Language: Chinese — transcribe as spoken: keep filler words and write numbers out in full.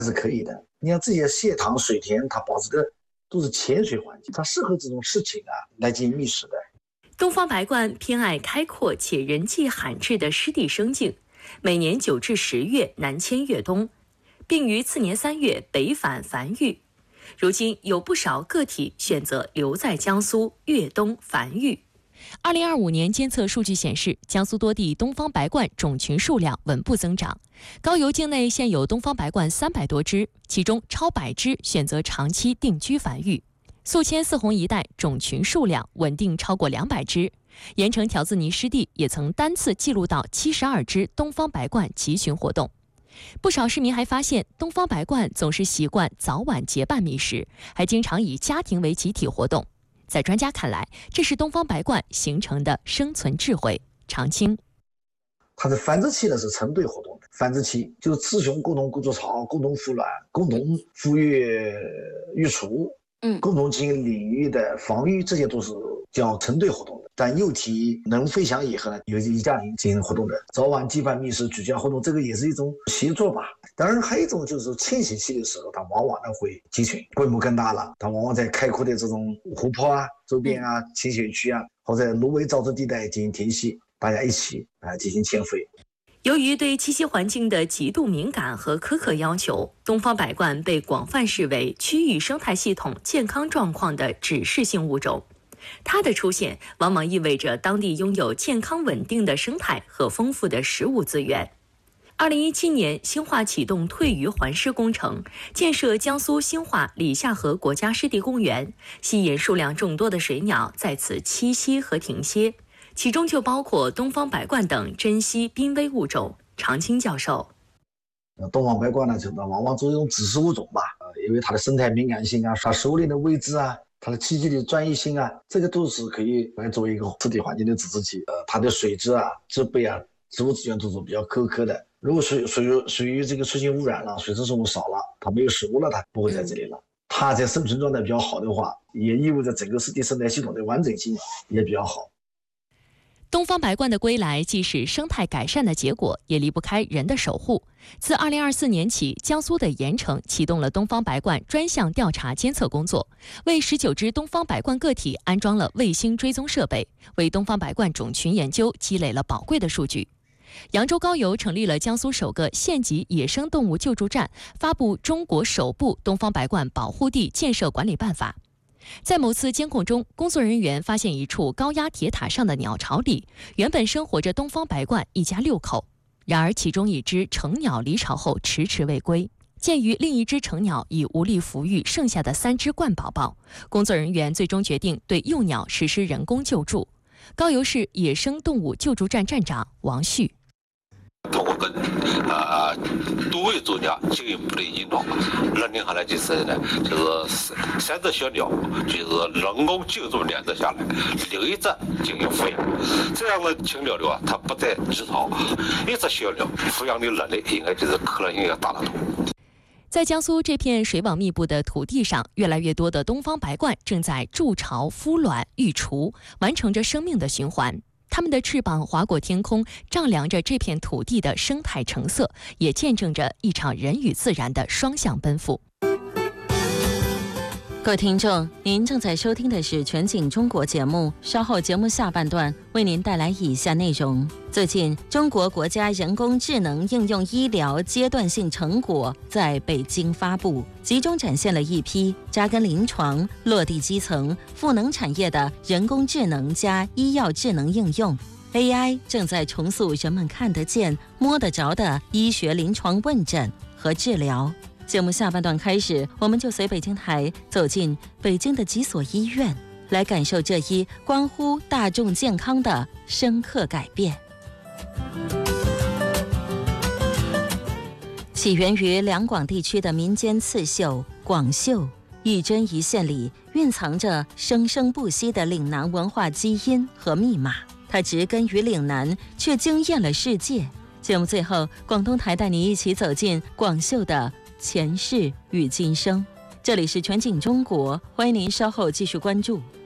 是可以的。你看这些蟹塘水田，它保持的都是浅水环境，它适合这种事情啊来进行觅食的。 东方白鹳偏爱开阔且人迹罕至的湿地生境，每年九至十月南迁越冬，并于次年三月北返繁育。如今有不少个体选择留在江苏越冬繁育。 二零二五年监测数据显示，江苏多地东方白鹳种群数量稳步增长。高邮境内现有东方白鹳三百多只，其中超百只选择长期定居繁育。宿迁泗洪一带种群数量稳定超过两百只，盐城条子泥湿地也曾单次记录到七十二只东方白鹳集群活动。不少市民还发现，东方白鹳总是习惯早晚结伴觅食，还经常以家庭为集体活动。在专家看来，这是东方白鹳形成的生存智慧。常青， 它的繁殖期呢是成对活动的，繁殖期就是雌雄共同筑巢、共同孵卵、共同孵育育雏，嗯，共同进行领域的防御，这些都是叫成对活动的。但幼体能飞翔以后呢，有一家庭进行活动的，早晚结伴觅食、居家活动，这个也是一种协作吧。当然，还有一种就是迁徙期的时候，它往往呢会集群，规模更大了。它往往在开阔的这种湖泊啊、周边啊、浅水区啊，或者芦苇沼泽地带进行停息，大家一起啊进行迁飞。 由于对栖息环境的极度敏感和苛刻要求，东方白鹳被广泛视为区域生态系统健康状况的指示性物种。它的出现往往意味着当地拥有健康稳定的生态和丰富的食物资源。二零一七年，兴化启动退渔还湿工程，建设江苏兴化里下河国家湿地公园，吸引数量众多的水鸟在此栖息和停歇，其中就包括东方白鹳等珍稀濒危物种。常青教授， 东方白鹳呢，就往往作为一种指示物种吧，因为它的生态敏感性啊，它食物链的位置啊，它的栖息地的专一性啊，这个都是可以来作为一个湿地环境的指示器。呃，它的水质啊、植被啊、植物资源都是比较苛刻的。如果水水水域这个出现污染了，水生生物少了，它没有食物了，它不会在这里了。它在生存状态比较好的话，也意味着整个湿地生态系统的完整性也比较好。 东方白鹳的归来既是生态改善的结果，也离不开人的守护。自二零二四年起，江苏的盐城启动了东方白鹳专项调查监测工作，为十九只东方白鹳个体安装了卫星追踪设备，为东方白鹳种群研究积累了宝贵的数据。扬州高邮成立了江苏首个县级野生动物救助站，发布中国首部东方白鹳保护地建设管理办法。在某次监控中，工作人员发现一处高压铁塔上的鸟巢里，原本生活着东方白鹳一家六口。然而，其中一只成鸟离巢后迟迟未归。鉴于另一只成鸟已无力抚育剩下的三只鹳宝宝，工作人员最终决定对幼鸟实施人工救助。高邮市野生动物救助站站长王旭。 通过跟啊、呃、多位专家进一步的引导，认定下来就是呢，就是三只小鸟，就是人工救助两只下来，留一只进行抚养。这样的禽鸟的话，它不再离巢，一只小鸟抚养的能力应该就是可能性要大得多。 在江苏这片水网密布的土地上，越来越多的东方白鹳正在筑巢、孵卵、育雏，完成着生命的循环。它们的翅膀划过天空，丈量着这片土地的生态成色，也见证着一场人与自然的双向奔赴。 各位听众，您正在收听的是全景中国节目，稍后节目下半段为您带来以下内容。最近，中国国家人工智能应用医疗阶段性成果在北京发布，集中展现了一批扎根临床、落地基层、赋能产业的人工智能加医药智能应用。A I 正在重塑人们看得见、摸得着的医学临床问诊和治疗。节目下半段开始，我们就随北京台走进北京的几所医院，来感受这一关乎大众健康的深刻改变。起源于两广地区的民间刺绣广绣，一针一线里蕴藏着生生不息的岭南文化基因和密码。它植根于岭南，却惊艳了世界。节目最后，广东台带你一起走进广绣的前世与今生。这里是全景中国，欢迎您稍后继续关注。